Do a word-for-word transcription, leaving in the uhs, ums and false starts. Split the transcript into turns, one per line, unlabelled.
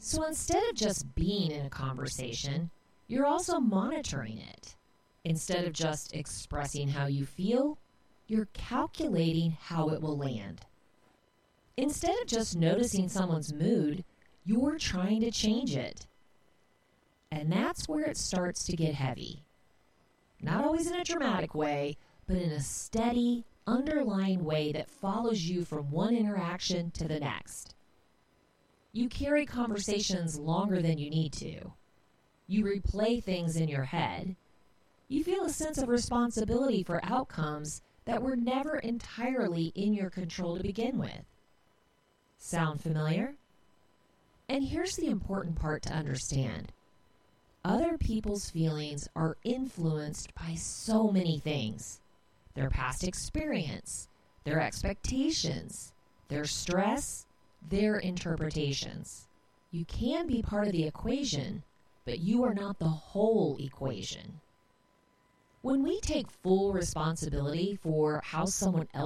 So instead of just being in a conversation, you're also monitoring it. Instead of just expressing how you feel, you're calculating how it will land. Instead of just noticing someone's mood, you're trying to change it. And that's where it starts to get heavy. Not always in a dramatic way, but in a steady, underlying way that follows you from one interaction to the next. You carry conversations longer than you need to. You replay things in your head. You feel a sense of responsibility for outcomes that were never entirely in your control to begin with. Sound familiar? And here's the important part to understand. Other people's feelings are influenced by so many things. Their past experience, their expectations, their stress, their interpretations. You can be part of the equation, but you are not the whole equation. When we take full responsibility for how someone else